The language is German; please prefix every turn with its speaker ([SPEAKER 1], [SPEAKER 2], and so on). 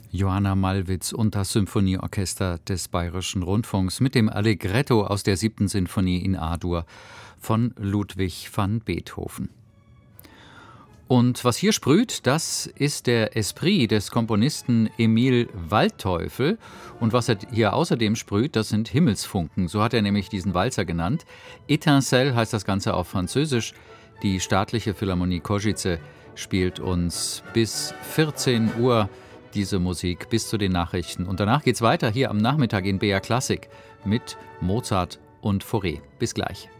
[SPEAKER 1] Johanna Malwitz und das Symphonieorchester des Bayerischen Rundfunks mit dem Allegretto aus der 7. Sinfonie in A-Dur von Ludwig van Beethoven. Und was hier sprüht, das ist der Esprit des Komponisten Emil Waldteufel. Und was er hier außerdem sprüht, das sind Himmelsfunken. So hat er nämlich diesen Walzer genannt. Étincelle heißt das Ganze auf Französisch. Die Staatliche Philharmonie Košice spielt uns bis 14 Uhr diese Musik, bis zu den Nachrichten. Und danach geht's weiter hier am Nachmittag in BR Klassik mit Mozart und Fauré. Bis gleich.